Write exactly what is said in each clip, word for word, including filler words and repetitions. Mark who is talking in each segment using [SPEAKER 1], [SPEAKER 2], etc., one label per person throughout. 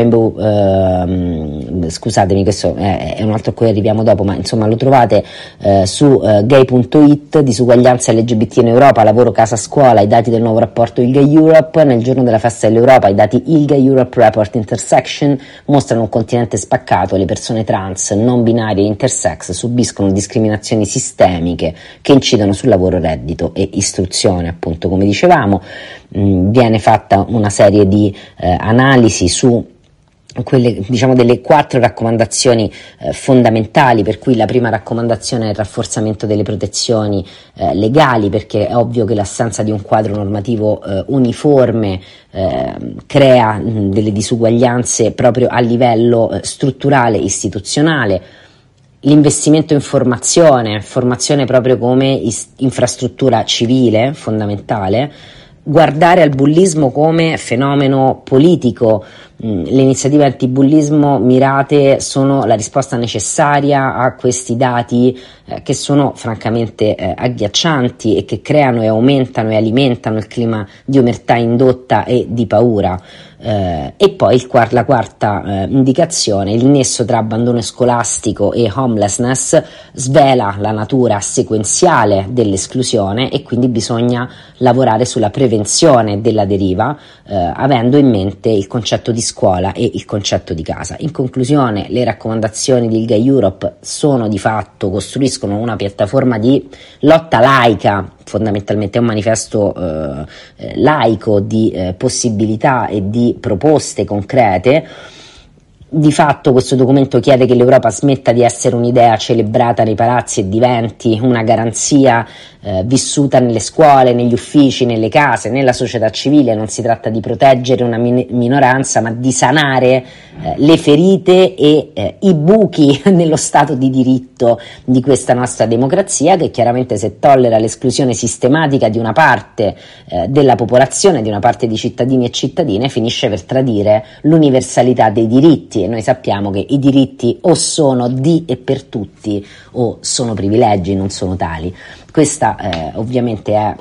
[SPEAKER 1] Rainbow, ehm, scusatemi, questo è, è un altro a cui arriviamo dopo, ma insomma lo trovate eh, su eh, gay punto it, disuguaglianza L G B T in Europa, lavoro, casa, scuola, i dati del nuovo rapporto Il Gay Europe. Nel giorno della festa dell'Europa i dati Il Gay Europe Report Intersection mostrano un continente spaccato, le persone trans, non binarie e intersex subiscono discriminazioni sistemiche che incidono sul lavoro, reddito e istruzione, appunto come dicevamo. Mh, viene fatta una serie di eh, analisi su quelle, diciamo, delle quattro raccomandazioni eh, fondamentali, per cui la prima raccomandazione è il rafforzamento delle protezioni eh, legali, perché è ovvio che l'assenza di un quadro normativo eh, uniforme eh, crea mh, delle disuguaglianze proprio a livello eh, strutturale, istituzionale. L'investimento in formazione, formazione proprio come is- infrastruttura civile fondamentale. Guardare al bullismo come fenomeno politico. Le iniziative antibullismo mirate sono la risposta necessaria a questi dati eh, che sono francamente eh, agghiaccianti e che creano e aumentano e alimentano il clima di omertà indotta e di paura. Eh, e poi il quart- la quarta eh, indicazione, il nesso tra abbandono scolastico e homelessness svela la natura sequenziale dell'esclusione e quindi bisogna lavorare sulla prevenzione della deriva, eh, avendo in mente il concetto di scuola e il concetto di casa. In conclusione, le raccomandazioni di Il Gay Europe sono di fatto, costruiscono una piattaforma di lotta laica, fondamentalmente è un manifesto eh, laico di eh, possibilità e di proposte concrete. Di fatto questo documento chiede che l'Europa smetta di essere un'idea celebrata nei palazzi e diventi una garanzia eh, vissuta nelle scuole, negli uffici, nelle case, nella società civile. Non si tratta di proteggere una min- minoranza, ma di sanare eh, le ferite e eh, i buchi nello stato di diritto di questa nostra democrazia, che chiaramente, se tollera l'esclusione sistematica di una parte eh, della popolazione, di una parte di cittadini e cittadine, finisce per tradire l'universalità dei diritti. E noi sappiamo che i diritti o sono di e per tutti o sono privilegi, non sono tali. Questa eh, ovviamente è,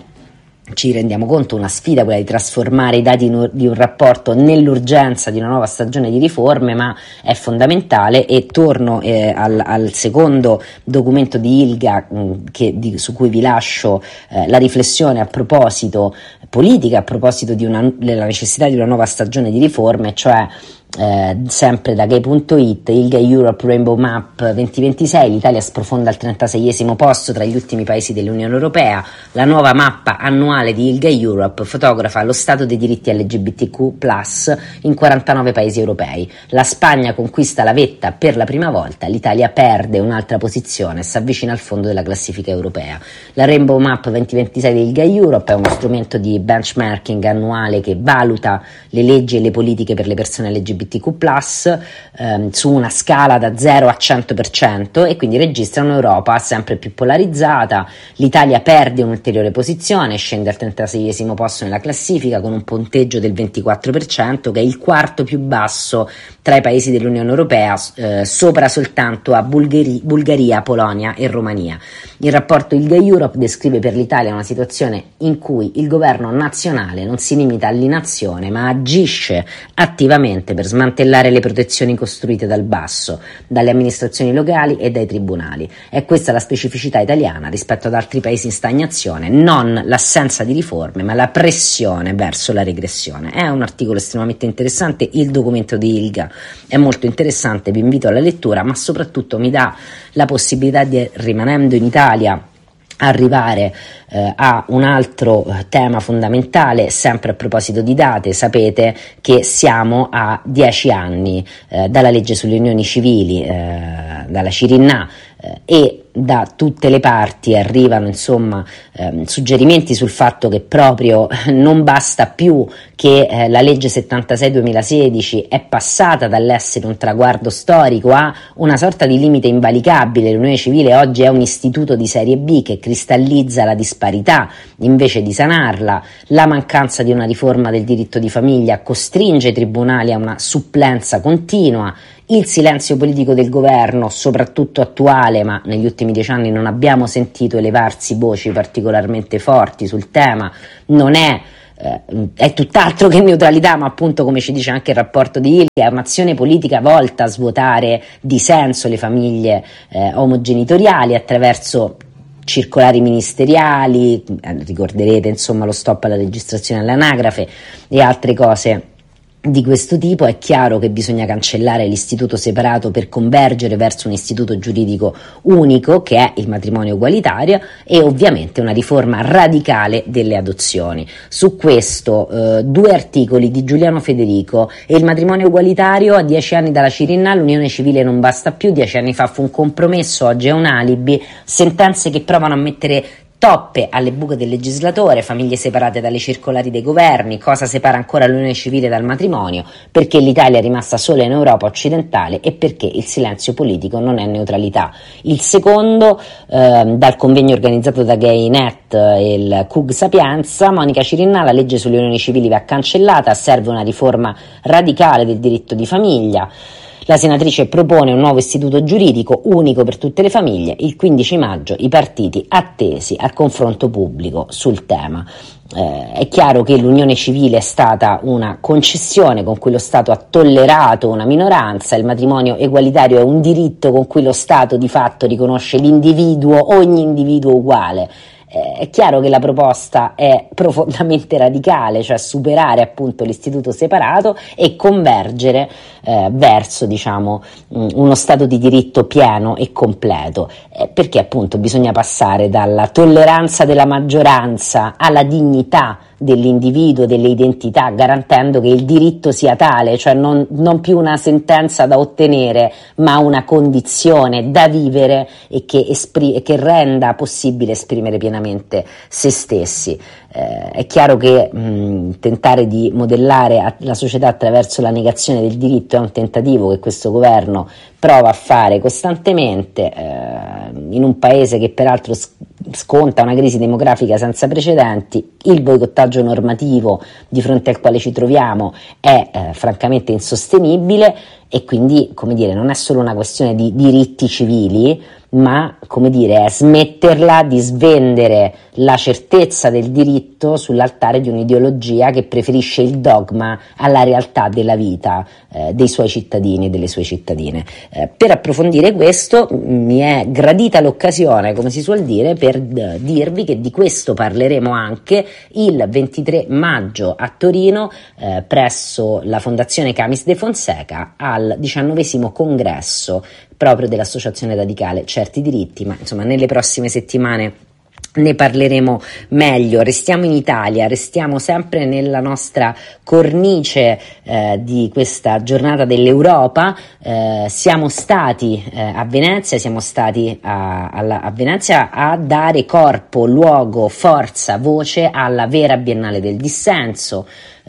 [SPEAKER 1] ci rendiamo conto, una sfida, quella di trasformare i dati di un rapporto nell'urgenza di una nuova stagione di riforme, ma è fondamentale. E torno eh, al, al secondo documento di ILGA mh, che, di, su cui vi lascio eh, la riflessione a proposito politica, a proposito di una, della necessità di una nuova stagione di riforme, cioè Eh, sempre da gay punto it, il Gay Europe Rainbow Map duemilaventisei. L'Italia sprofonda al trentaseiesimo posto tra gli ultimi paesi dell'Unione Europea. La nuova mappa annuale di Il Gay Europe fotografa lo stato dei diritti L G B T Q plus in quarantanove paesi europei. La Spagna conquista la vetta per la prima volta, l'Italia perde un'altra posizione e si avvicina al fondo della classifica europea. La Rainbow Map duemilaventisei del Gay Europe è uno strumento di benchmarking annuale che valuta le leggi e le politiche per le persone L G B T Q plus ehm, su una scala da zero a cento per cento, e quindi registra un'Europa sempre più polarizzata. L'Italia perde un'ulteriore posizione, scende al trentaseiesimo posto nella classifica con un punteggio del ventiquattro per cento, che è il quarto più basso tra i paesi dell'Unione Europea, eh, sopra soltanto a Bulgari- Bulgaria, Polonia e Romania. Il rapporto Il Gay Europe descrive per l'Italia una situazione in cui il governo nazionale non si limita all'inazione, ma agisce attivamente per smantellare le protezioni costruite dal basso, dalle amministrazioni locali e dai tribunali. È questa la specificità italiana rispetto ad altri paesi in stagnazione, non l'assenza di riforme, ma la pressione verso la regressione. È un articolo estremamente interessante, il documento di ILGA è molto interessante, vi invito alla lettura, ma soprattutto mi dà la possibilità di, rimanendo in Italia, arrivare eh, a un altro tema fondamentale, sempre a proposito di date. Sapete che siamo a dieci anni eh, dalla legge sulle unioni civili, eh, dalla Cirinnà, eh, e da tutte le parti arrivano insomma ehm, suggerimenti sul fatto che proprio non basta più che eh, la legge settantasei duemilasedici è passata dall'essere un traguardo storico a una sorta di limite invalicabile. L'unione civile oggi è un istituto di serie B che cristallizza la disparità invece di sanarla. La mancanza di una riforma del diritto di famiglia costringe i tribunali a una supplenza continua. Il silenzio politico del governo, soprattutto attuale, ma negli ultimi dieci anni non abbiamo sentito elevarsi voci particolarmente forti sul tema, non è eh, è tutt'altro che neutralità, ma appunto, come ci dice anche il rapporto di Illy, è un'azione politica volta a svuotare di senso le famiglie eh, omogenitoriali attraverso circolari ministeriali, eh, ricorderete insomma lo stop alla registrazione all'anagrafe e altre cose di questo tipo. È chiaro che bisogna cancellare l'istituto separato per convergere verso un istituto giuridico unico che è il matrimonio egualitario, e ovviamente una riforma radicale delle adozioni. Su questo eh, due articoli di Giuliano Federico: e il matrimonio egualitario a dieci anni dalla Cirinnà, l'unione civile non basta più, dieci anni fa fu un compromesso, oggi è un alibi, sentenze che provano a mettere toppe alle buche del legislatore, famiglie separate dalle circolari dei governi, cosa separa ancora l'unione civile dal matrimonio, perché l'Italia è rimasta sola in Europa occidentale e perché il silenzio politico non è neutralità. Il secondo, eh, dal convegno organizzato da Gaynet e il C U G Sapienza: Monica Cirinnà, la legge sulle unioni civili va cancellata, serve una riforma radicale del diritto di famiglia. La senatrice propone un nuovo istituto giuridico unico per tutte le famiglie. Il quindici maggio i partiti attesi al confronto pubblico sul tema. Eh, è chiaro che l'unione civile è stata una concessione con cui lo Stato ha tollerato una minoranza, il matrimonio egualitario è un diritto con cui lo Stato di fatto riconosce l'individuo, ogni individuo uguale. È chiaro che la proposta è profondamente radicale, cioè superare appunto l'istituto separato e convergere eh, verso, diciamo, uno stato di diritto pieno e completo, eh, perché appunto bisogna passare dalla tolleranza della maggioranza alla dignità dell'individuo, delle identità, garantendo che il diritto sia tale, cioè non, non più una sentenza da ottenere, ma una condizione da vivere e che, espri- che renda possibile esprimere pienamente se stessi. Eh, è chiaro che mh, tentare di modellare la società attraverso la negazione del diritto è un tentativo che questo governo prova a fare costantemente eh, in un paese che peraltro sconta una crisi demografica senza precedenti. Il boicottaggio normativo di fronte al quale ci troviamo è eh, francamente insostenibile, e quindi, come dire, non è solo una questione di diritti civili, ma, come dire, è smetterla di svendere la certezza del diritto sull'altare di un'ideologia che preferisce il dogma alla realtà della vita eh, dei suoi cittadini e delle sue cittadine. Eh, per approfondire questo mi è gradita l'occasione, come si suol dire, per eh, dirvi che di questo parleremo anche il ventitré maggio a Torino eh, presso la Fondazione Camis de Fonseca al diciannovesimo congresso proprio dell'Associazione Radicale Certi Diritti, ma insomma nelle prossime settimane ne parleremo meglio. Restiamo in Italia, restiamo sempre nella nostra cornice eh, di questa giornata dell'Europa. Eh, siamo stati eh, a Venezia, siamo stati a, alla, a Venezia a dare corpo, luogo, forza, voce alla vera Biennale del Dissenso.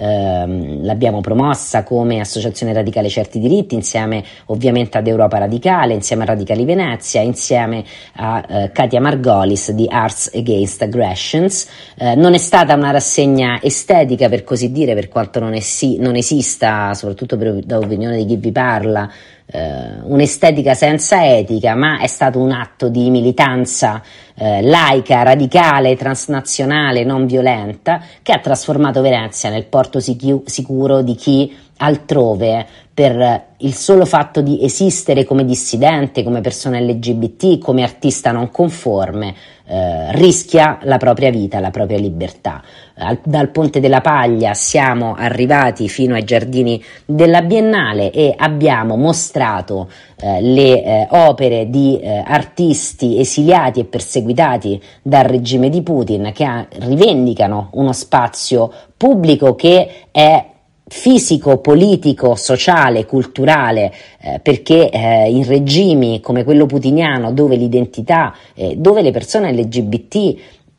[SPEAKER 1] Eh, l'abbiamo promossa come Associazione Radicale Certi Diritti, insieme ovviamente ad Europa Radicale, insieme a Radicali Venezia, insieme a eh, Katia Margolis di Arts Against Aggressions. Eh, non è stata una rassegna estetica, per così dire, per quanto non, esi- non esista, soprattutto per, da opinione di chi vi parla, Uh, un'estetica senza etica, ma è stato un atto di militanza uh, laica, radicale, transnazionale, non violenta, che ha trasformato Venezia nel porto sichi- sicuro di chi altrove, per il solo fatto di esistere come dissidente, come persona L G B T, come artista non conforme, eh, rischia la propria vita, la propria libertà. Al, dal Ponte della Paglia siamo arrivati fino ai giardini della Biennale e abbiamo mostrato eh, le eh, opere di eh, artisti esiliati e perseguitati dal regime di Putin, che ha, rivendicano uno spazio pubblico che è fisico, politico, sociale, culturale, eh, perché eh, in regimi come quello putiniano, dove l'identità, eh, dove le persone L G B T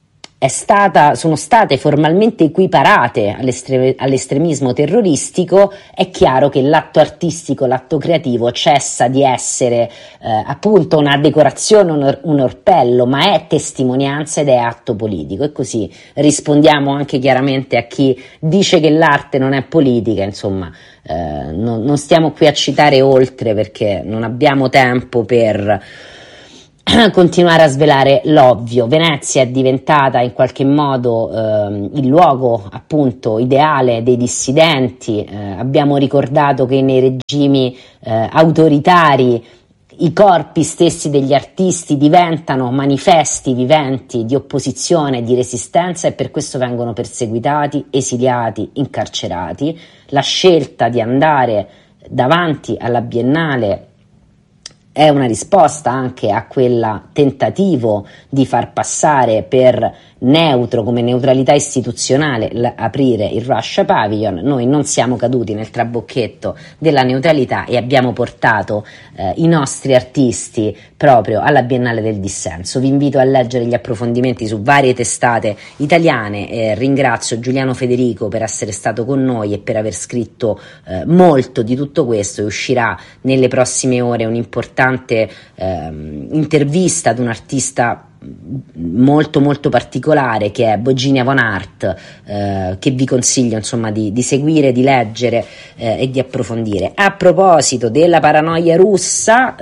[SPEAKER 1] è stata, sono state formalmente equiparate all'estre- all'estremismo terroristico, è chiaro che l'atto artistico, l'atto creativo cessa di essere eh, appunto una decorazione, un, or- un orpello, ma è testimonianza ed è atto politico. E così rispondiamo anche chiaramente a chi dice che l'arte non è politica. Insomma, eh, non, non stiamo qui a citare oltre, perché non abbiamo tempo per continuare a svelare l'ovvio. Venezia è diventata in qualche modo eh, il luogo appunto ideale dei dissidenti. Eh, abbiamo ricordato che nei regimi eh, autoritari i corpi stessi degli artisti diventano manifesti viventi di opposizione e di resistenza, e per questo vengono perseguitati, esiliati, incarcerati. La scelta di andare davanti alla Biennale è una risposta anche a quel tentativo di far passare per neutro, come neutralità istituzionale, l- aprire il Russia Pavilion. Noi non siamo caduti nel trabocchetto della neutralità e abbiamo portato eh, i nostri artisti proprio alla Biennale del Dissenso. Vi invito a leggere gli approfondimenti su varie testate italiane. Eh, ringrazio Giuliano Federico per essere stato con noi e per aver scritto eh, molto di tutto questo, e uscirà nelle prossime ore un'importante eh, intervista ad un artista molto molto particolare che è Boginia von Art, eh, che vi consiglio insomma di, di seguire, di leggere eh, e di approfondire. A proposito della paranoia russa,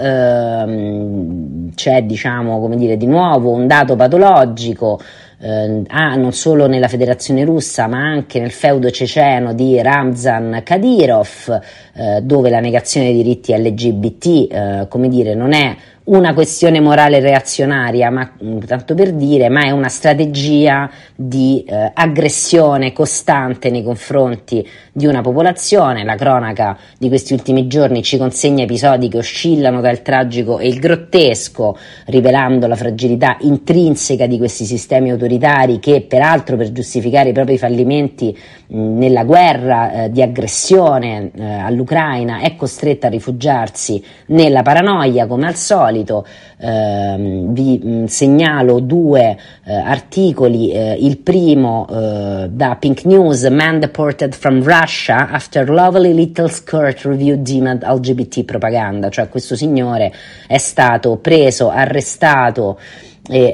[SPEAKER 1] ehm, c'è diciamo come dire di nuovo un dato patologico eh, ah, non solo nella Federazione Russa ma anche nel feudo ceceno di Ramzan Kadyrov, eh, dove la negazione dei diritti L G B T eh, come dire non è una questione morale reazionaria, ma tanto per dire, ma è una strategia di eh, aggressione costante nei confronti di una popolazione. La cronaca di questi ultimi giorni ci consegna episodi che oscillano tra il tragico e il grottesco, rivelando la fragilità intrinseca di questi sistemi autoritari che, peraltro, per giustificare i propri fallimenti mh, nella guerra eh, di aggressione eh, all'Ucraina, è costretta a rifugiarsi nella paranoia, come al solito. Eh, vi mh, segnalo due eh, articoli, eh, il primo eh, da Pink News: Man deported from Russia after lovely little skirt review deemed L G B T propaganda. Cioè questo signore è stato preso, arrestato e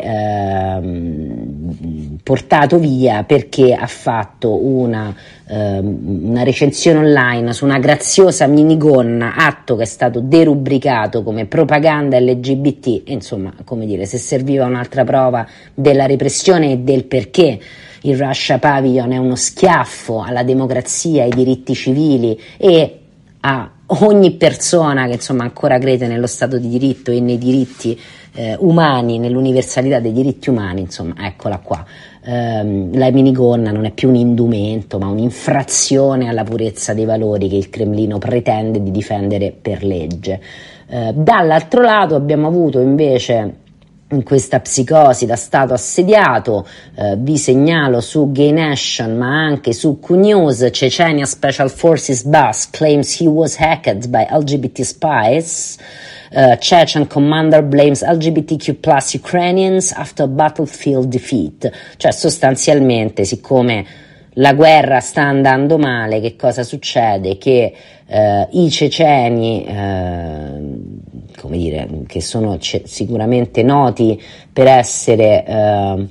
[SPEAKER 1] ehm, portato via perché ha fatto una, ehm, una recensione online su una graziosa minigonna, atto che è stato derubricato come propaganda L G B T. E insomma, come dire, se serviva un'altra prova della repressione e del perché il Russia Pavilion è uno schiaffo alla democrazia, ai diritti civili e a ogni persona che insomma ancora crede nello Stato di diritto e nei diritti eh, umani, nell'universalità dei diritti umani, insomma, eccola qua. Um, la minigonna non è più un indumento, ma un'infrazione alla purezza dei valori che il Cremlino pretende di difendere per legge. Uh, dall'altro lato abbiamo avuto invece, in questa psicosi da stato assediato, eh, vi segnalo su Gay Nation ma anche su Q News: Chechnya Special Forces bus claims he was hacked by L G B T spies. Uh, Chechen commander blames L G B T Q plus Ukrainians after battlefield defeat. Cioè sostanzialmente, siccome la guerra sta andando male, che cosa succede? Che eh, i ceceni, eh, come dire, che sono ce- sicuramente noti per essere eh,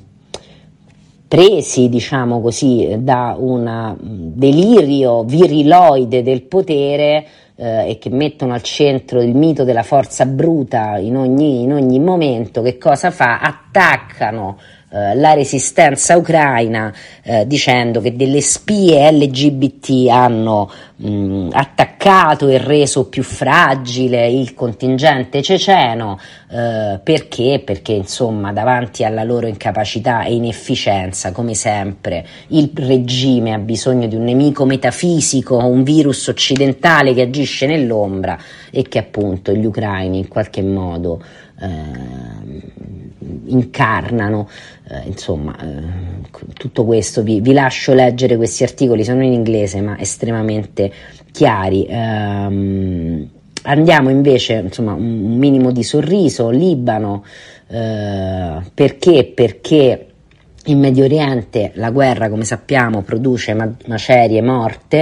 [SPEAKER 1] presi, diciamo così, da un delirio viriloide del potere, eh, e che mettono al centro il mito della forza bruta in ogni, in ogni momento, che cosa fa? Attaccano la resistenza ucraina eh, dicendo che delle spie L G B T hanno mh, attaccato e reso più fragile il contingente ceceno. Eh, perché? Perché insomma davanti alla loro incapacità e inefficienza, come sempre, il regime ha bisogno di un nemico metafisico, un virus occidentale che agisce nell'ombra e che appunto gli ucraini in qualche modo eh, incarnano. Eh, insomma, eh, tutto questo vi, vi lascio leggere questi articoli, sono in inglese ma estremamente chiari. Ehm, andiamo invece, insomma, un minimo di sorriso. Libano, eh, perché? Perché in Medio Oriente la guerra, come sappiamo, produce ma- macerie, morte.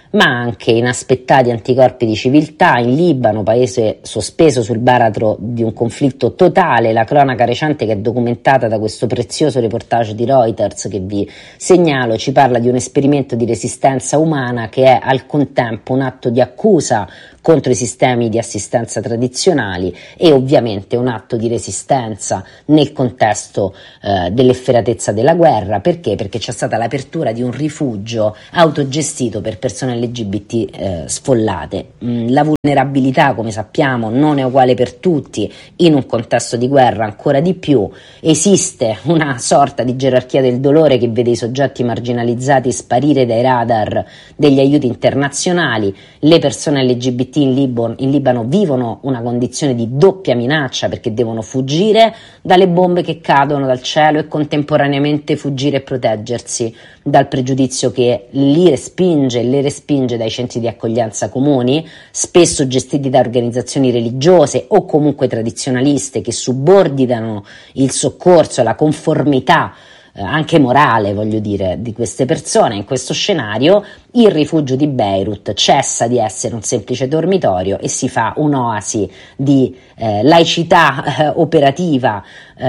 [SPEAKER 1] ma anche inaspettati anticorpi di civiltà in Libano, paese sospeso sul baratro di un conflitto totale. La cronaca recente, che è documentata da questo prezioso reportage di Reuters che vi segnalo, ci parla di un esperimento di resistenza umana che è al contempo un atto di accusa contro i sistemi di assistenza tradizionali e ovviamente un atto di resistenza nel contesto eh, dell'efferatezza della guerra. Perché? Perché c'è stata l'apertura di un rifugio autogestito per persone L G B T eh, sfollate. Mm, la vulnerabilità, come sappiamo, non è uguale per tutti, in un contesto di guerra ancora di più. Esiste una sorta di gerarchia del dolore che vede i soggetti marginalizzati sparire dai radar degli aiuti internazionali. Le persone L G B T in Libano, in Libano vivono una condizione di doppia minaccia, perché devono fuggire dalle bombe che cadono dal cielo e contemporaneamente fuggire e proteggersi dal pregiudizio che li respinge e le respinge dai centri di accoglienza comuni, spesso gestiti da organizzazioni religiose o comunque tradizionaliste che subordinano il soccorso e la conformità eh, anche morale, voglio dire, di queste persone. In questo scenario il rifugio di Beirut cessa di essere un semplice dormitorio e si fa un'oasi di eh, laicità eh, operativa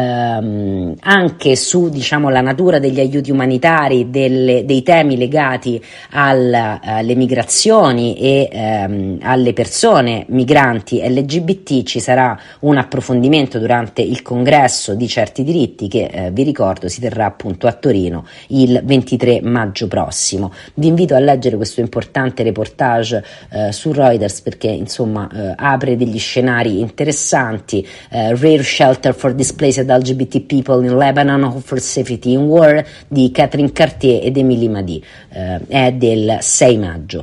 [SPEAKER 1] ehm, anche su, diciamo, la natura degli aiuti umanitari, delle, dei temi legati al, alle migrazioni e ehm, alle persone migranti L G B T. Ci sarà un approfondimento durante il congresso di certi diritti che eh, vi ricordo si terrà appunto a Torino il ventitré maggio prossimo. Vi invito a leggere questo importante reportage eh, su Reuters perché insomma eh, apre degli scenari interessanti. eh, Rare Shelter for Displaced L G B T People in Lebanon Offers Safety in War di Catherine Cartier ed Emily Madi, eh, è del sei maggio.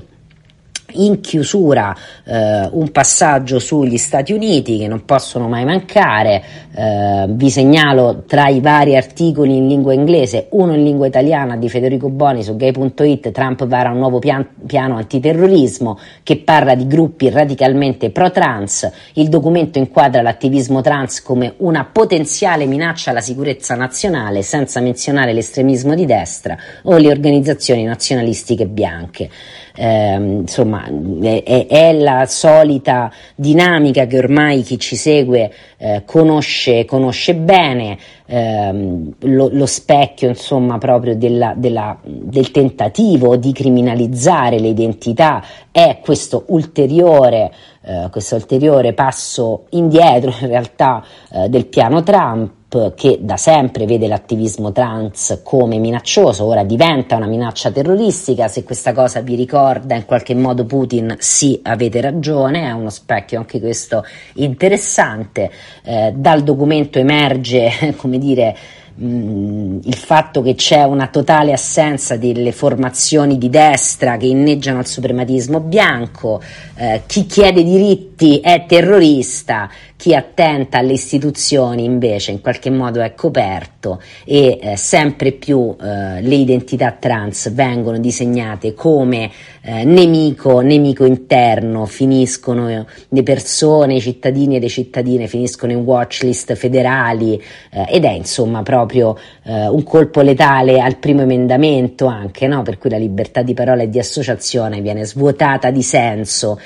[SPEAKER 1] In chiusura eh, un passaggio sugli Stati Uniti che non possono mai mancare. Eh, vi segnalo tra i vari articoli in lingua inglese uno in lingua italiana di Federico Boni su gay punto it. Trump vara un nuovo pian- piano antiterrorismo che parla di gruppi radicalmente pro-trans. Il documento inquadra l'attivismo trans come una potenziale minaccia alla sicurezza nazionale, senza menzionare l'estremismo di destra o le organizzazioni nazionalistiche bianche. Eh, insomma è, è la solita dinamica che ormai chi ci segue eh, conosce, conosce bene, ehm, lo, lo specchio insomma proprio della, della, del tentativo di criminalizzare le identità è questo ulteriore eh, questo ulteriore passo indietro in realtà eh, del piano Trump, che da sempre vede l'attivismo trans come minaccioso. Ora diventa una minaccia terroristica. Se questa cosa vi ricorda in qualche modo Putin, sì, avete ragione, è uno specchio anche questo interessante. Eh, dal documento emerge, come dire, mh, il fatto che c'è una totale assenza delle formazioni di destra che inneggiano al suprematismo bianco. Eh, chi chiede diritti è terrorista, chi attenta alle istituzioni invece in qualche modo è coperto e eh, sempre più eh, le identità trans vengono disegnate come eh, nemico, nemico interno, finiscono eh, le persone, i cittadini e le cittadine finiscono in watchlist federali eh, ed è insomma proprio eh, un colpo letale al primo emendamento anche, no? Per cui la libertà di parola e di associazione viene svuotata di senso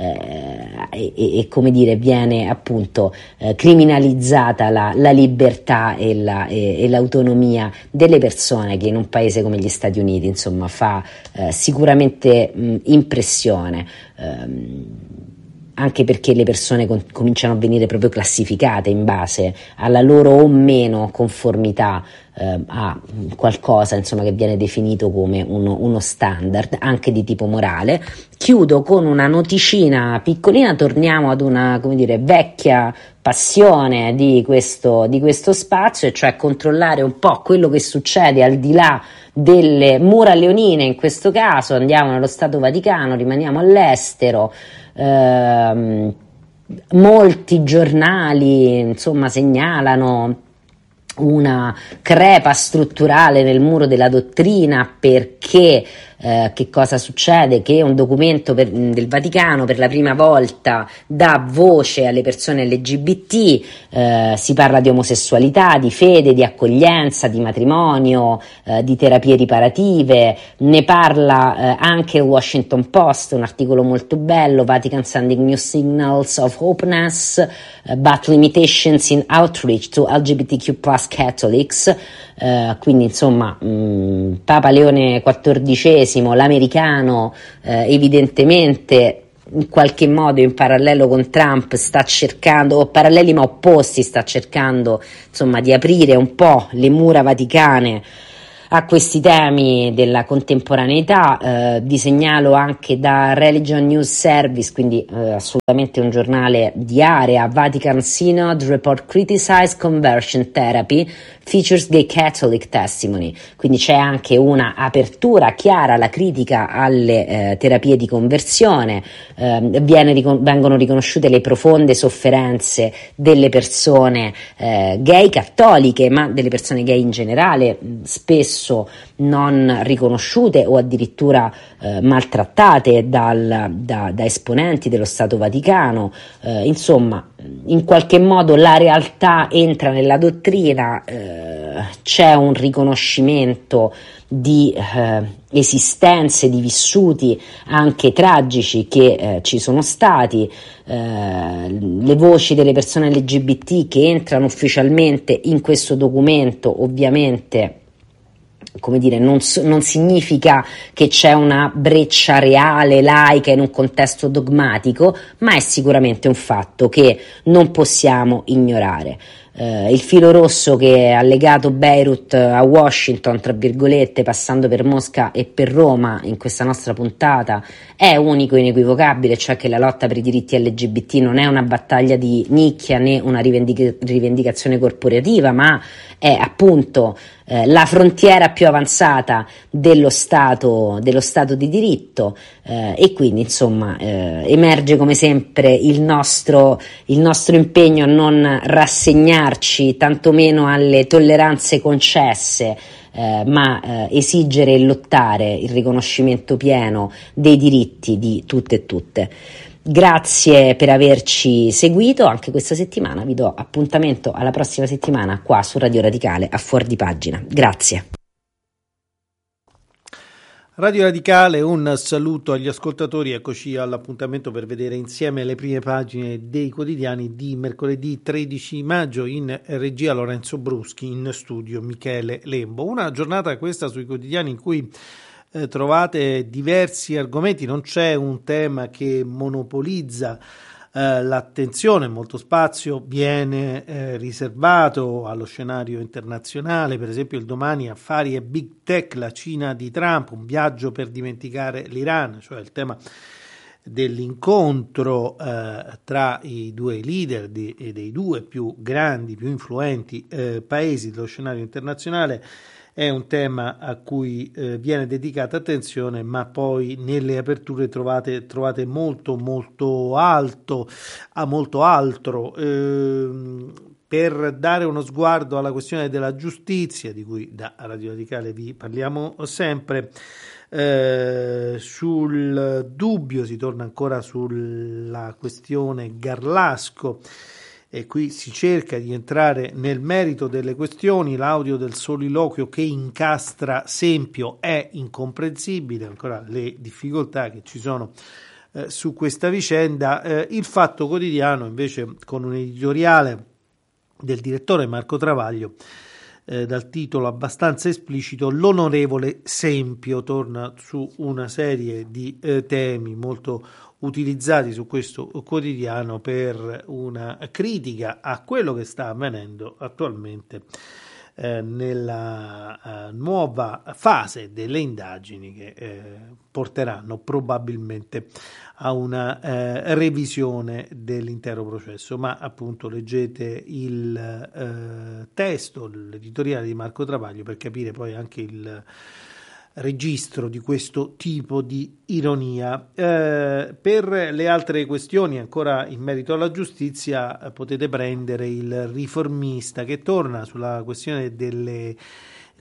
[SPEAKER 1] eh, e, e come dire viene appunto eh, criminalizzata la, la libertà e, la, e, e l'autonomia delle persone, che in un paese come gli Stati Uniti insomma fa eh, sicuramente mh, impressione. ehm, anche perché le persone con- cominciano a venire proprio classificate in base alla loro o meno conformità eh, a qualcosa insomma che viene definito come uno, uno standard anche di tipo morale. Chiudo con una noticina piccolina, torniamo ad una, come dire, vecchia passione di questo, di questo spazio, e cioè controllare un po' quello che succede al di là delle mura leonine. In questo caso andiamo nello Stato Vaticano, rimaniamo all'estero. Ehm, molti giornali insomma segnalano una crepa strutturale nel muro della dottrina perché Eh, che cosa succede? Che un documento per, del Vaticano per la prima volta dà voce alle persone L G B T, eh, si parla di omosessualità, di fede, di accoglienza, di matrimonio, eh, di terapie riparative, ne parla eh, anche il Washington Post, un articolo molto bello, Vatican sending new signals of openness, uh, but limitations in outreach to L G B T Q plus Catholics. Uh, quindi insomma mh, Papa Leone quattordicesimo, l'americano, eh, evidentemente in qualche modo in parallelo con Trump sta cercando, o paralleli ma opposti, sta cercando insomma di aprire un po' le mura vaticane a questi temi della contemporaneità. Eh, vi segnalo anche da Religion News Service, quindi eh, assolutamente un giornale di area, Vatican Synod Report Criticize Conversion Therapy Features Gay Catholic Testimony, quindi c'è anche una apertura chiara alla critica alle eh, terapie di conversione, eh, viene, ricon- vengono riconosciute le profonde sofferenze delle persone eh, gay cattoliche, ma delle persone gay in generale, spesso non riconosciute o addirittura eh, maltrattate dal, da, da esponenti dello Stato Vaticano. Eh, insomma, in qualche modo la realtà entra nella dottrina, eh, c'è un riconoscimento di eh, esistenze, di vissuti anche tragici che eh, ci sono stati, eh, le voci delle persone L G B T che entrano ufficialmente in questo documento ovviamente, come dire, non, non significa che c'è una breccia reale, laica, in un contesto dogmatico, ma è sicuramente un fatto che non possiamo ignorare. Eh, il filo rosso che ha legato Beirut a Washington, tra virgolette, passando per Mosca e per Roma in questa nostra puntata, è unico e inequivocabile, cioè che la lotta per i diritti L G B T non è una battaglia di nicchia né una rivendic- rivendicazione corporativa, ma è appunto eh, la frontiera più avanzata dello Stato, dello Stato di diritto, eh, e quindi insomma eh, emerge come sempre il nostro, il nostro impegno a non rassegnarci tantomeno alle tolleranze concesse, eh, ma eh, esigere e lottare il riconoscimento pieno dei diritti di tutte e tutte. Grazie per averci seguito anche questa settimana, vi do appuntamento alla prossima settimana qua su Radio Radicale a Fuor di Pagina. Grazie.
[SPEAKER 2] Radio Radicale, un saluto agli ascoltatori, eccoci all'appuntamento per vedere insieme le prime pagine dei quotidiani di mercoledì tredici maggio, in regia Lorenzo Bruschi, in studio Michele Lembo. Una giornata questa sui quotidiani in cui eh, trovate diversi argomenti, non c'è un tema che monopolizza eh, l'attenzione, molto spazio viene eh, riservato allo scenario internazionale, per esempio il Domani, affari e big tech, la Cina di Trump, un viaggio per dimenticare l'Iran, cioè il tema dell'incontro eh, tra i due leader di, e dei due più grandi, più influenti eh, paesi dello scenario internazionale. È un tema a cui eh, viene dedicata attenzione, ma poi nelle aperture trovate, trovate molto molto alto, a molto altro. Ehm, per dare uno sguardo alla questione della giustizia, di cui da Radio Radicale vi parliamo sempre, eh, sul dubbio, si torna ancora sulla questione Garlasco, e qui si cerca di entrare nel merito delle questioni. L'audio del soliloquio che incastra Sempio è incomprensibile, ancora le difficoltà che ci sono eh, su questa vicenda. Eh, il Fatto Quotidiano invece, con un editoriale del direttore Marco Travaglio eh, dal titolo abbastanza esplicito, l'onorevole Sempio torna su una serie di eh, temi molto utilizzati su questo quotidiano per una critica a quello che sta avvenendo attualmente eh, nella eh, nuova fase delle indagini che eh, porteranno probabilmente a una eh, revisione dell'intero processo. Ma appunto leggete il eh, testo, l'editoriale di Marco Travaglio, per capire poi anche il registro di questo tipo di ironia. Eh, per le altre questioni ancora in merito alla giustizia eh, potete prendere il Riformista, che torna sulla questione delle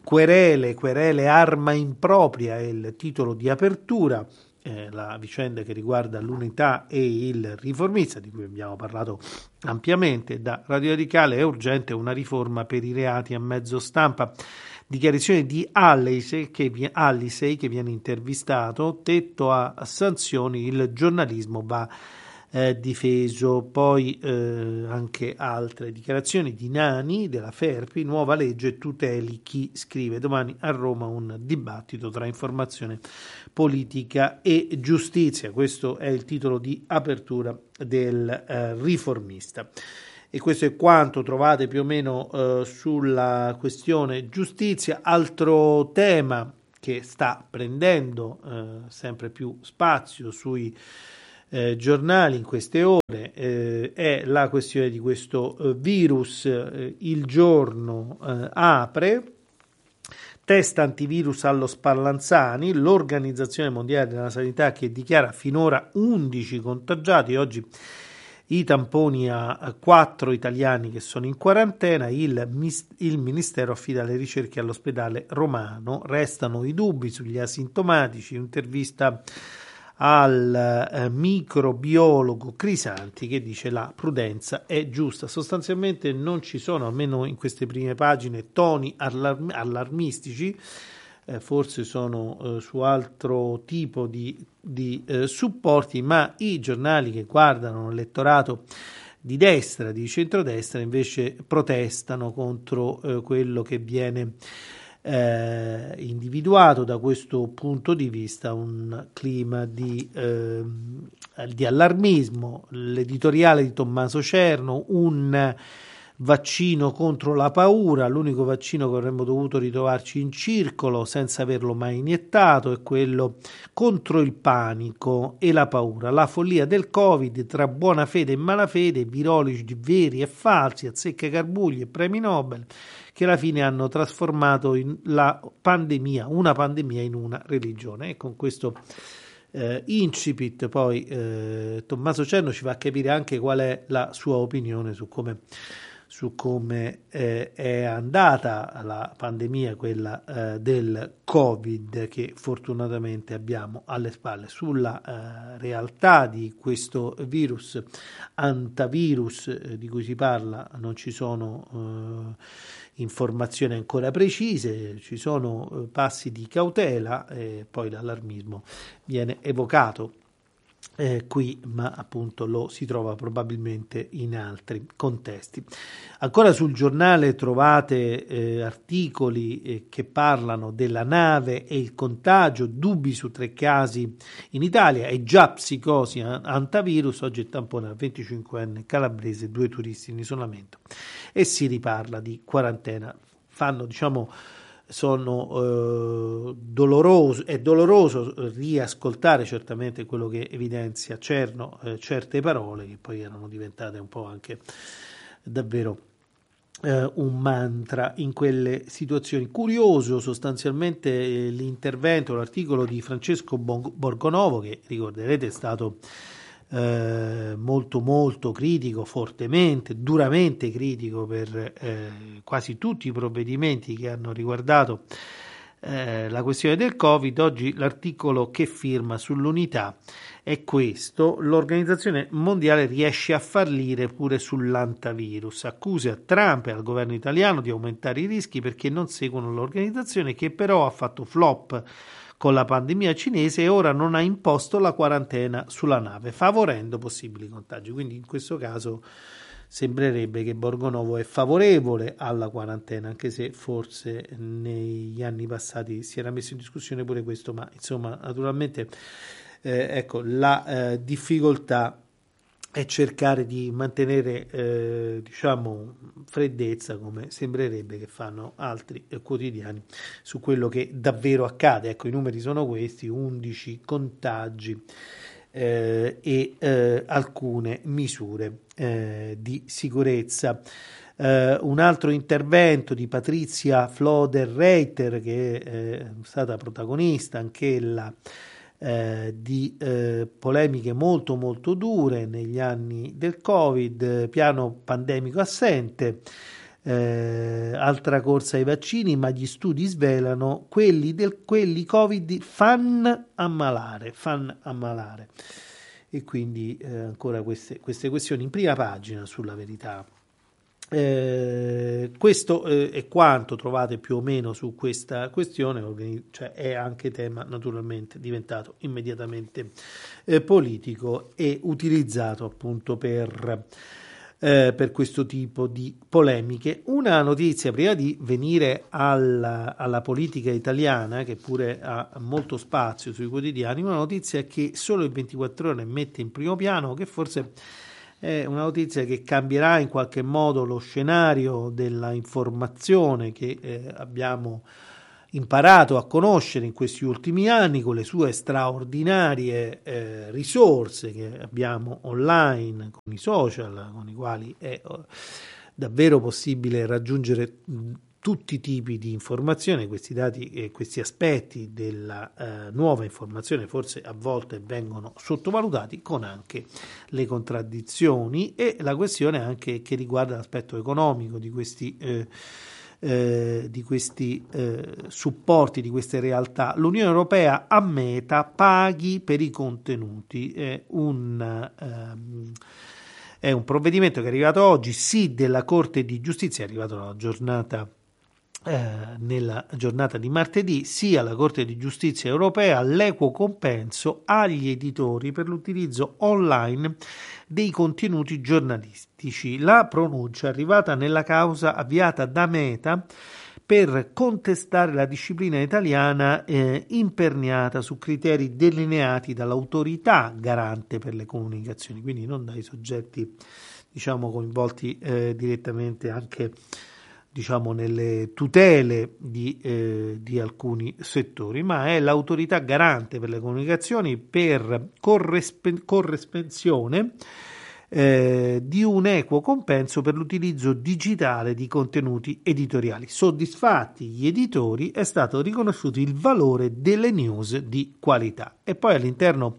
[SPEAKER 2] querele, querele arma impropria è il titolo di apertura. Eh, la vicenda che riguarda l'Unità e il Riformista, di cui abbiamo parlato ampiamente. Da Radio Radicale: è urgente una riforma per i reati a mezzo stampa. Dichiarazione di Allisei che, Allisei che viene intervistato: tetto a sanzioni, il giornalismo va eh, difeso. Poi eh, anche altre dichiarazioni di Nani della Ferpi: nuova legge tuteli chi scrive. Domani a Roma un dibattito tra informazione, politica e giustizia. Questo è il titolo di apertura del eh, Riformista. E questo è quanto trovate più o meno eh, sulla questione giustizia. Altro tema che sta prendendo eh, sempre più spazio sui eh, giornali in queste ore eh, è la questione di questo eh, virus. Eh, il Giorno eh, apre: test antivirus allo Spallanzani, l'Organizzazione Mondiale della Sanità che dichiara finora undici contagiati. Oggi i tamponi a quattro italiani che sono in quarantena. Il, il Ministero affida le ricerche all'ospedale romano. Restano i dubbi sugli asintomatici. Intervista al eh, microbiologo Crisanti che dice la prudenza è giusta. Sostanzialmente non ci sono, almeno in queste prime pagine, toni allarm- allarmistici. Eh, forse sono eh, su altro tipo di, di eh, supporti, ma i giornali che guardano l'elettorato di destra, di centrodestra, invece protestano contro eh, quello che viene eh, individuato da questo punto di vista, un clima di, eh, di allarmismo. L'editoriale di Tommaso Cerno: un vaccino contro la paura, l'unico vaccino che avremmo dovuto ritrovarci in circolo senza averlo mai iniettato è quello contro il panico e la paura, la follia del Covid tra buona fede e malafede, virologi veri e falsi, azzeccagarbugli e premi Nobel che alla fine hanno trasformato in la pandemia, una pandemia in una religione. E con questo eh, incipit poi eh, Tommaso Cerno ci fa capire anche qual è la sua opinione su come su come eh, è andata la pandemia, quella eh, del Covid, che fortunatamente abbiamo alle spalle. Sulla eh, realtà di questo virus, antivirus eh, di cui si parla, non ci sono eh, informazioni ancora precise, ci sono eh, passi di cautela e poi l'allarmismo viene evocato Eh, qui, ma appunto lo si trova probabilmente in altri contesti. Ancora sul giornale trovate eh, articoli eh, che parlano della nave e il contagio, dubbi su tre casi in Italia e già psicosi antivirus. Oggi il tampone al venticinquenne calabrese, due turisti in isolamento e si riparla di quarantena. Fanno, diciamo, sono eh, doloroso, è doloroso riascoltare certamente quello che evidenzia Cerno, eh, certe parole che poi erano diventate un po' anche davvero eh, un mantra in quelle situazioni. Curioso sostanzialmente eh, l'intervento, l'articolo di Francesco Borgonovo, che ricorderete è stato Eh, molto molto critico, fortemente, duramente critico per eh, quasi tutti i provvedimenti che hanno riguardato eh, la questione del Covid. Oggi l'articolo che firma sull'Unità è questo: l'Organizzazione Mondiale riesce a fallire pure sull'antivirus, accuse a Trump e al governo italiano di aumentare i rischi perché non seguono l'organizzazione, che però ha fatto flop con la pandemia cinese e ora non ha imposto la quarantena sulla nave, favorendo possibili contagi. Quindi in questo caso sembrerebbe che Borgonovo è favorevole alla quarantena, anche se forse negli anni passati si era messo in discussione pure questo, ma insomma naturalmente eh, ecco la eh, difficoltà è cercare di mantenere eh, diciamo freddezza, come sembrerebbe che fanno altri eh, quotidiani, su quello che davvero accade. Ecco, i numeri sono questi: undici contagi eh, e eh, alcune misure eh, di sicurezza. Uh, un altro intervento di Patrizia Floder-Reiter, che è stata protagonista anch'ella Eh, di eh, polemiche molto molto dure negli anni del Covid, piano pandemico assente, Eh, altra corsa ai vaccini, ma gli studi svelano quelli del quelli Covid fan ammalare, fan ammalare. E quindi eh, ancora queste, queste questioni in prima pagina sulla Verità. Eh, questo eh, è quanto trovate più o meno su questa questione, cioè è anche tema naturalmente diventato immediatamente eh, politico e utilizzato appunto per, eh, per questo tipo di polemiche. Una notizia prima di venire alla, alla politica italiana, che pure ha molto spazio sui quotidiani, una notizia che solo il ventiquattro ore mette in primo piano, che forse è una notizia che cambierà in qualche modo lo scenario della informazione che eh, abbiamo imparato a conoscere in questi ultimi anni con le sue straordinarie eh, risorse che abbiamo online, con i social, con i quali è oh, davvero possibile raggiungere mh, tutti i tipi di informazione. Questi dati e questi aspetti della eh, nuova informazione forse a volte vengono sottovalutati, con anche le contraddizioni e la questione anche che riguarda l'aspetto economico di questi eh, eh, di questi eh, supporti, di queste realtà. L'Unione Europea a Meta paghi per i contenuti, è un ehm, è un provvedimento che è arrivato oggi, sì, della Corte di Giustizia, è arrivato nella giornata Eh, nella giornata di martedì, sia la Corte di Giustizia europea l'equo compenso agli editori per l'utilizzo online dei contenuti giornalistici. La pronuncia è arrivata nella causa avviata da Meta per contestare la disciplina italiana eh, imperniata su criteri delineati dall'autorità garante per le comunicazioni, quindi non dai soggetti, diciamo, coinvolti eh, direttamente anche, diciamo, nelle tutele di, eh, di alcuni settori, ma è l'autorità garante per le comunicazioni per corresp- corresponsione eh, di un equo compenso per l'utilizzo digitale di contenuti editoriali. Soddisfatti gli editori, è stato riconosciuto il valore delle news di qualità. E poi all'interno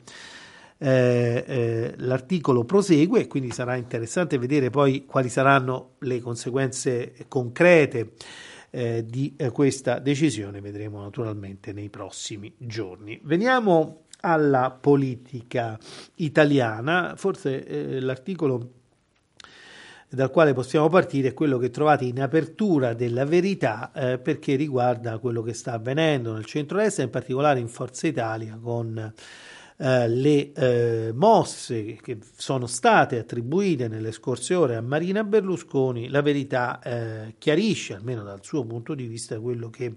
[SPEAKER 2] Eh, eh, l'articolo prosegue e quindi sarà interessante vedere poi quali saranno le conseguenze concrete eh, di eh, questa decisione. Vedremo naturalmente nei prossimi giorni. Veniamo alla politica italiana. Forse eh, l'articolo dal quale possiamo partire è quello che trovate in apertura della Verità, eh, perché riguarda quello che sta avvenendo nel centrodestra, in particolare in Forza Italia, con Uh, le uh, mosse che sono state attribuite nelle scorse ore a Marina Berlusconi. La Verità uh, chiarisce, almeno dal suo punto di vista, quello che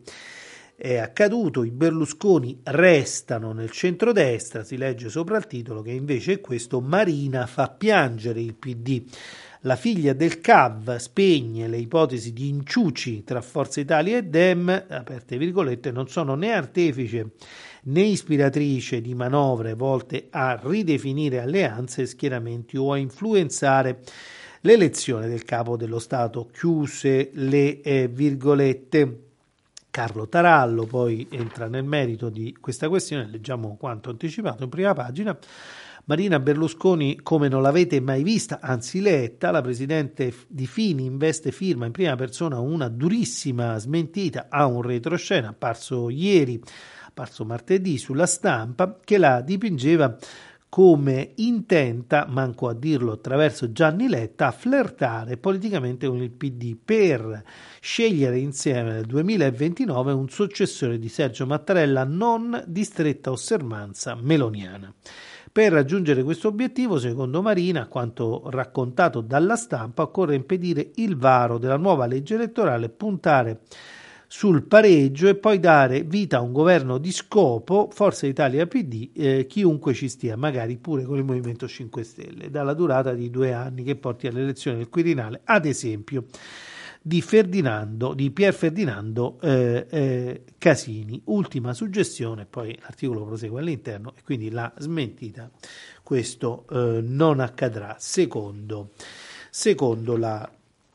[SPEAKER 2] è accaduto. I Berlusconi restano nel centrodestra, si legge sopra il titolo, che invece è questo: Marina fa piangere il P D. La figlia del C A V spegne le ipotesi di inciuci tra Forza Italia e Dem, aperte virgolette, non sono né artefice né ispiratrice di manovre volte a ridefinire alleanze, schieramenti o a influenzare l'elezione del capo dello Stato, chiuse le eh, virgolette. Carlo Tarallo poi entra nel merito di questa questione, leggiamo quanto anticipato in prima pagina. Marina Berlusconi come non l'avete mai vista, anzi letta. La presidente di Fini investe firma in prima persona una durissima smentita a un retroscena apparso ieri, apparso martedì sulla Stampa, che la dipingeva come intenta, manco a dirlo attraverso Gianni Letta, a flirtare politicamente con il P D per scegliere insieme nel duemilaventinove un successore di Sergio Mattarella non di stretta osservanza meloniana. Per raggiungere questo obiettivo, secondo Marina, a quanto raccontato dalla Stampa, occorre impedire il varo della nuova legge elettorale, puntare sul pareggio e poi dare vita a un governo di scopo, Forza Italia P D, eh, chiunque ci stia, magari pure con il Movimento cinque Stelle, dalla durata di due anni che porti all'elezione del Quirinale, ad esempio, di Ferdinando, di Pier Ferdinando eh, eh, Casini. Ultima suggestione, poi l'articolo prosegue all'interno e quindi la smentita. Questo eh, non accadrà secondo, secondo la,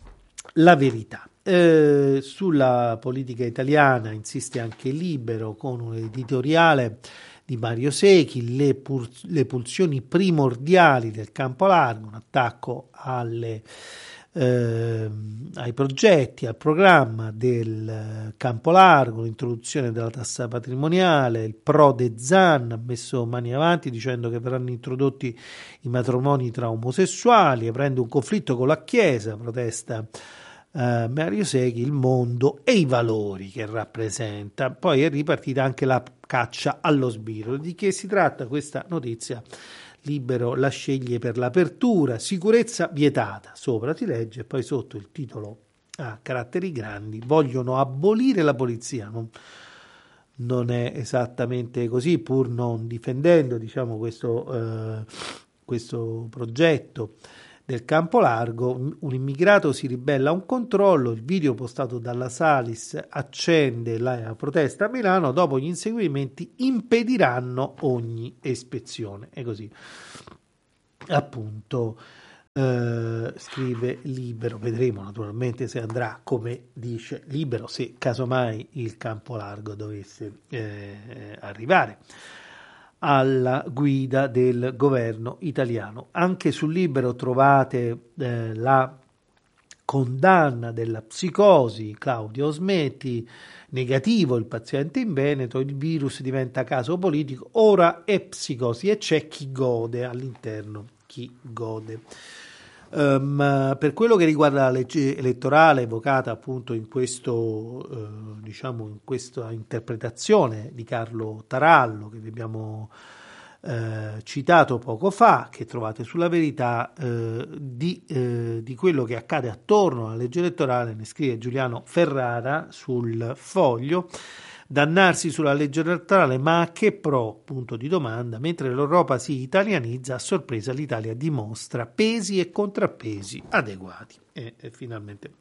[SPEAKER 2] la Verità. Eh, sulla politica italiana insiste anche Libero con un editoriale di Mario Secchi, le, pur- le pulsioni primordiali del campo largo, un attacco alle eh, ai progetti, al programma del campo largo, l'introduzione della tassa patrimoniale. Il Pro de Zan ha messo mani avanti dicendo che verranno introdotti i matrimoni tra omosessuali, aprendo un conflitto con la Chiesa, protesta Uh, Mario Seghi, il mondo e i valori che rappresenta. Poi è ripartita anche la caccia allo sbirro. Di che si tratta questa notizia? Libero la sceglie per l'apertura, sicurezza vietata. Sopra si legge, poi sotto il titolo a caratteri grandi: vogliono abolire la polizia. Non, non è esattamente così, pur non difendendo, diciamo, questo, uh, questo progetto del campo largo. Un immigrato si ribella a un controllo, il video postato dalla Salis accende la protesta a Milano, dopo gli inseguimenti impediranno ogni ispezione, e così appunto eh, scrive Libero. Vedremo naturalmente se andrà come dice Libero, se casomai il campo largo dovesse eh, arrivare alla guida del governo italiano. Anche sul Libero trovate eh, la condanna della psicosi, Claudio Smetti, negativo il paziente in Veneto, il virus diventa caso politico, ora è psicosi e c'è chi gode all'interno, chi gode. Um, per quello che riguarda la legge elettorale evocata appunto in questo uh, diciamo in questa interpretazione di Carlo Tarallo che vi abbiamo uh, citato poco fa, che trovate sulla Verità, uh, di, uh, di quello che accade attorno alla legge elettorale ne scrive Giuliano Ferrara sul Foglio. Dannarsi sulla legge elettorale, ma a che pro? Punto di domanda. Mentre l'Europa si italianizza, a sorpresa l'Italia dimostra pesi e contrappesi adeguati. E, e finalmente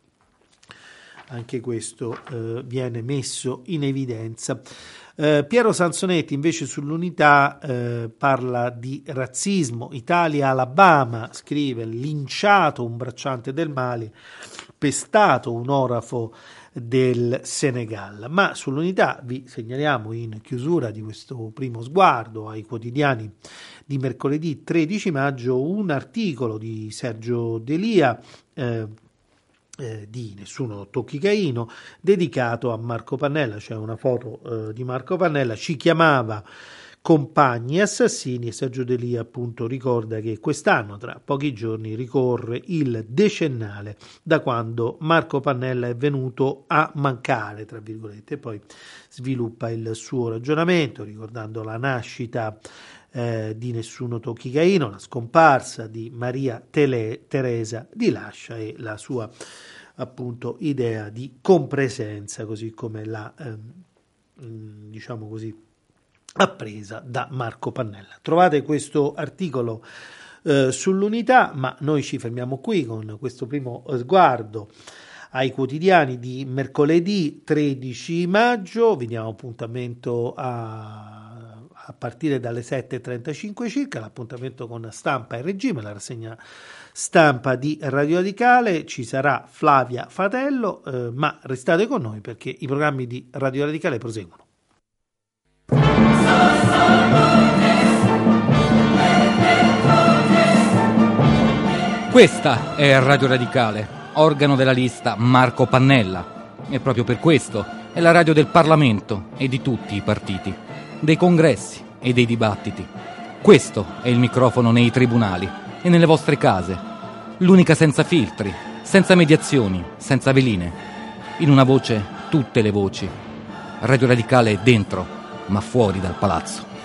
[SPEAKER 2] anche questo eh, viene messo in evidenza. Eh, Piero Sansonetti invece sull'Unità eh, parla di razzismo. Italia-Alabama, scrive: linciato un bracciante del Mali, pestato un orafo del Senegal. Ma sull'Unità vi segnaliamo, in chiusura di questo primo sguardo ai quotidiani di mercoledì tredici maggio, un articolo di Sergio Delia eh, eh, di Nessuno tocchi Caino, dedicato a Marco Pannella. C'è una foto eh, di Marco Pannella, ci chiamava compagni assassini, e Sergio Delia appunto ricorda che quest'anno, tra pochi giorni, ricorre il decennale da quando Marco Pannella è venuto a mancare, tra virgolette. Poi sviluppa il suo ragionamento ricordando la nascita eh, di Nessuno tocchi Caino, la scomparsa di Maria Tele, Teresa di Lascia e la sua appunto idea di compresenza, così come la eh, diciamo così appresa da Marco Pannella. Trovate questo articolo eh, sull'Unità, ma noi ci fermiamo qui con questo primo sguardo ai quotidiani di mercoledì tredici maggio. Vi diamo appuntamento a, a partire dalle sette e trentacinque circa, l'appuntamento con Stampa e Regime, la rassegna stampa di Radio Radicale. Ci sarà Flavia Fatello, eh, ma restate con noi perché i programmi di Radio Radicale proseguono.
[SPEAKER 3] Questa è Radio Radicale, organo della lista Marco Pannella, e proprio per questo è la radio del Parlamento e di tutti i partiti, dei congressi e dei dibattiti. Questo è il microfono nei tribunali e nelle vostre case, l'unica senza filtri, senza mediazioni, senza veline. In una voce tutte le voci. Radio Radicale è dentro, ma fuori dal palazzo.